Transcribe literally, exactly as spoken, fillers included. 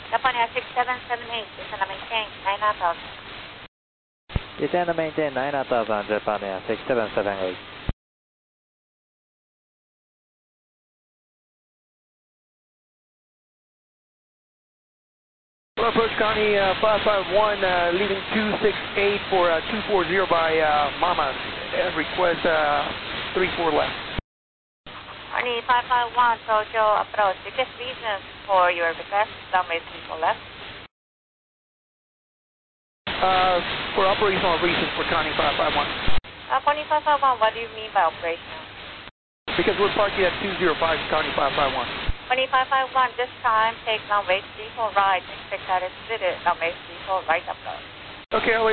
Japan Air six seven seven eight, descend and maintain nine thousand. Descend and maintain nine thousand, Japan Air six seven seven eight. Well, approach Connie uh, five five one, uh, leaving two six eight for uh, two four zero by uh, Mama. Uh, request uh, three four left. Connie five five one, Tokyo approach. Biggest reason for your request, runway three four left. Uh, for operational reasons for Connie five five one. Uh, Connie five five one, what do you mean by operational? Because we're parking at two zero five Connie five five one. Connie five five one, this time take runway three four right, expect that is fitted, runway three four right approach. Okay,